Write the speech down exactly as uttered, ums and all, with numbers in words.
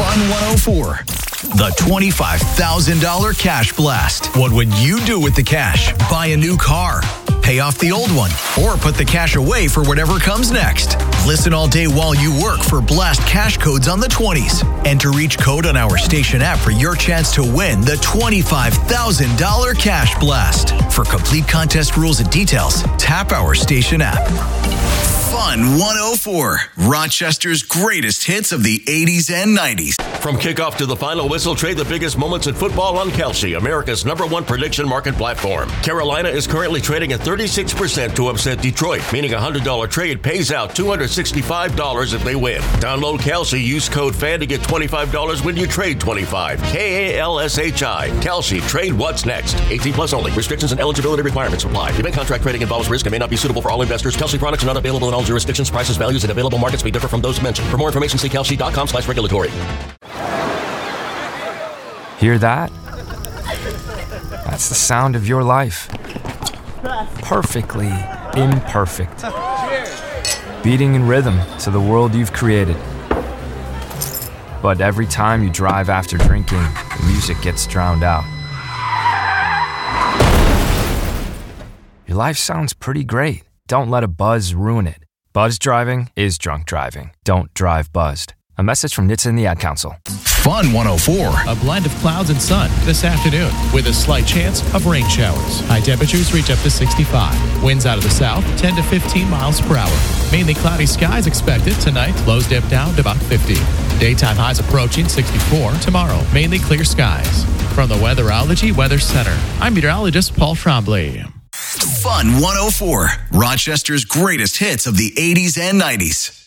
Fun one oh four. The twenty-five thousand dollars Cash Blast. What would you do with the cash? Buy a new car, pay off the old one, or put the cash away for whatever comes next. Listen all day while you work for Blast cash codes on the twenties. Enter each code on our station app for your chance to win the twenty-five thousand dollars Cash Blast. For complete contest rules and details, tap our station app. Fun one oh four, Rochester's greatest hits of the eighties and nineties. From kickoff to the final whistle, trade the biggest moments in football on Kalshi, America's number one prediction market platform. Carolina is currently trading at thirty-six percent to upset Detroit, meaning a one hundred dollars trade pays out two hundred sixty-five dollars if they win. Download Kalshi, use code FAN to get twenty-five dollars when you trade twenty-five dollars. K A L S H I. Kalshi, trade what's next. eighteen plus only. Restrictions and eligibility requirements apply. Event contract trading involves risk and may not be suitable for all investors. Kalshi products are not available in all jurisdictions. Prices, values, and available markets may differ from those mentioned. For more information, see kalshi.com slash regulatory. Hear that? That's the sound of your life. Perfectly imperfect. Beating in rhythm to the world you've created. But every time you drive after drinking, the music gets drowned out. Your life sounds pretty great. Don't let a buzz ruin it. Buzz driving is drunk driving. Don't drive buzzed. A message from N H T S A and the Ad Council. Fun one oh four. A blend of clouds and sun this afternoon with a slight chance of rain showers. High temperatures reach up to sixty-five. Winds out of the south, ten to fifteen miles per hour. Mainly cloudy skies expected tonight. Lows dip down to about fifty. Daytime highs approaching sixty-four. Tomorrow, mainly clear skies. From the Weatherology Weather Center, I'm meteorologist Paul Trombley. Fun one oh four, Rochester's greatest hits of the eighties and nineties.